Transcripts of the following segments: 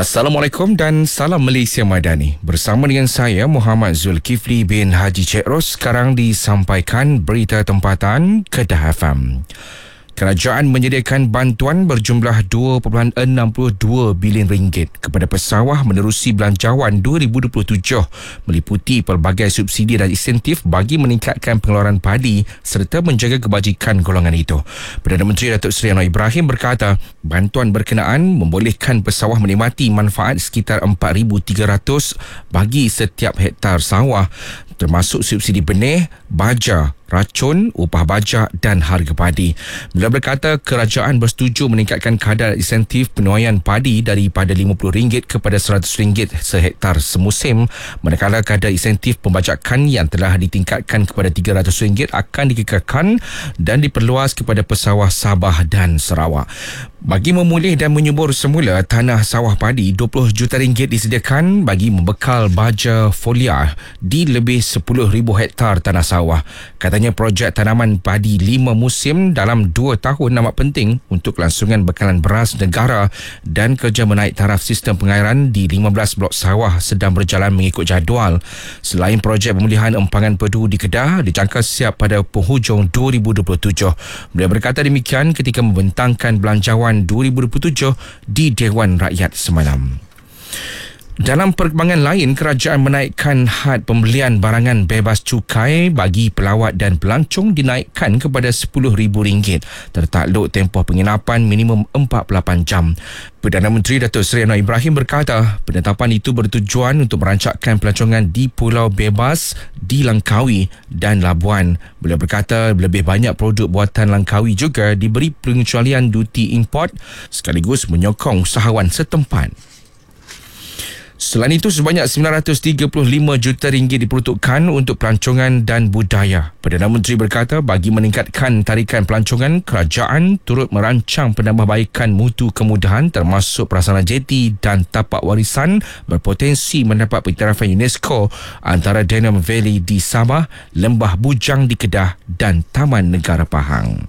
Assalamualaikum dan salam Malaysia Madani. Bersama dengan saya Muhammad Zulkifli bin Haji Cik Ros, sekarang disampaikan berita tempatan Kedah FM. Kerajaan menyediakan bantuan berjumlah 2.62 bilion ringgit kepada pesawah menerusi belanjawan 2027 meliputi pelbagai subsidi dan insentif bagi meningkatkan pengeluaran padi serta menjaga kebajikan golongan itu. Perdana Menteri Datuk Seri Anwar Ibrahim berkata, bantuan berkenaan membolehkan pesawah menikmati manfaat sekitar 4,300 bagi setiap hektar sawah, termasuk subsidi benih, baja, racun, upah baja dan harga padi. Beliau berkata kerajaan bersetuju meningkatkan kadar insentif penuaian padi daripada RM50 kepada RM100 sehektar semusim, manakala kadar insentif pembajakan yang telah ditingkatkan kepada RM300 akan dikekalkan dan diperluas kepada pesawah Sabah dan Sarawak. Bagi memulih dan menyubur semula tanah sawah padi, RM20 juta disediakan bagi membekal baja foliar di lebih 10,000 hektar tanah sawah. Katanya projek tanaman padi 5 musim dalam 2 tahun amat penting untuk kelangsungan bekalan beras negara, dan kerja menaik taraf sistem pengairan di 15 blok sawah sedang berjalan mengikut jadual. Selain projek pemulihan empangan pedu di Kedah dijangka siap pada penghujung 2027. Beliau berkata demikian ketika membentangkan belanjawan 2027 di Dewan Rakyat semalam. Dalam perkembangan lain, kerajaan menaikkan had pembelian barangan bebas cukai bagi pelawat dan pelancong dinaikkan kepada RM10,000 tertakluk tempoh penginapan minimum 48 jam. Perdana Menteri Datuk Seri Anwar Ibrahim berkata, penetapan itu bertujuan untuk merancangkan pelancongan di Pulau Bebas di Langkawi dan Labuan. Beliau berkata lebih banyak produk buatan Langkawi juga diberi pengecualian duty import sekaligus menyokong usahawan setempat. Selain itu, sebanyak RM935 juta diperuntukkan untuk pelancongan dan budaya. Perdana Menteri berkata bagi meningkatkan tarikan pelancongan, kerajaan turut merancang penambahbaikan mutu kemudahan termasuk prasarana jeti dan tapak warisan berpotensi mendapat pengiktirafan UNESCO antara Denham Valley di Sabah, Lembah Bujang di Kedah dan Taman Negara Pahang.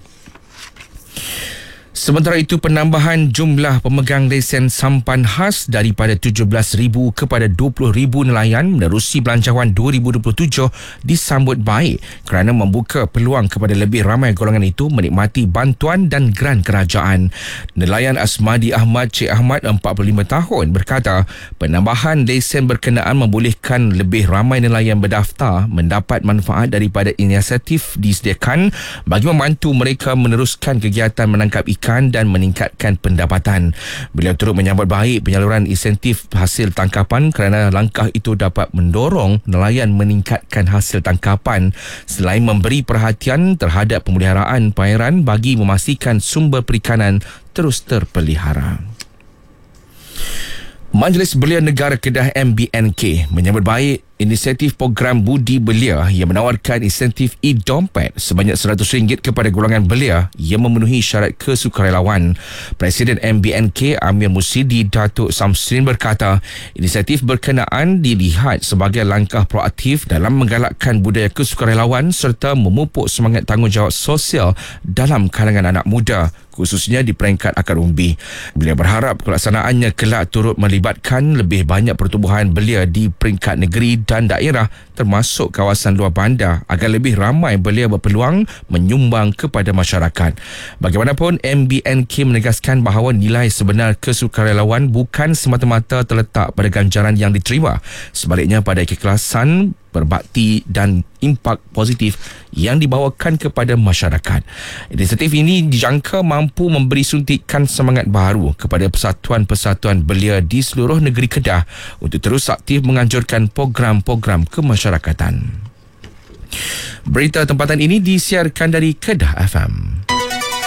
Sementara itu, penambahan jumlah pemegang lesen sampan khas daripada 17,000 kepada 20,000 nelayan menerusi belanjawan 2027 disambut baik kerana membuka peluang kepada lebih ramai golongan itu menikmati bantuan dan geran kerajaan. Nelayan Asmadi Ahmad Cik Ahmad 45 tahun berkata, penambahan lesen berkenaan membolehkan lebih ramai nelayan berdaftar mendapat manfaat daripada inisiatif disediakan bagi membantu mereka meneruskan kegiatan menangkap ikan dan meningkatkan pendapatan. Beliau turut menyambut baik penyaluran insentif hasil tangkapan kerana langkah itu dapat mendorong nelayan meningkatkan hasil tangkapan selain memberi perhatian terhadap pemeliharaan perairan bagi memastikan sumber perikanan terus terpelihara. Majlis Belia Negara Kedah MBNK menyambut baik inisiatif program Budi Belia yang menawarkan insentif e-dompet sebanyak RM100 kepada golongan belia yang memenuhi syarat kesukarelawan. Presiden MBNK Amir Musidi Datuk Samsudin berkata, inisiatif berkenaan dilihat sebagai langkah proaktif dalam menggalakkan budaya kesukarelawan serta memupuk semangat tanggungjawab sosial dalam kalangan anak muda, khususnya di peringkat akar umbi. Beliau berharap pelaksanaannya kelak turut melibatkan lebih banyak pertubuhan belia di peringkat negeri dan daerah termasuk kawasan luar bandar agar lebih ramai belia berpeluang menyumbang kepada masyarakat. Bagaimanapun, MBNK menegaskan bahawa nilai sebenar kesukarelawan bukan semata-mata terletak pada ganjaran yang diterima, sebaliknya pada keikhlasan berbakti dan impak positif yang dibawakan kepada masyarakat. Inisiatif ini dijangka mampu memberi suntikan semangat baru kepada persatuan-persatuan belia di seluruh negeri Kedah untuk terus aktif menganjurkan program-program kemasyarakatan. Berita tempatan ini disiarkan dari Kedah FM.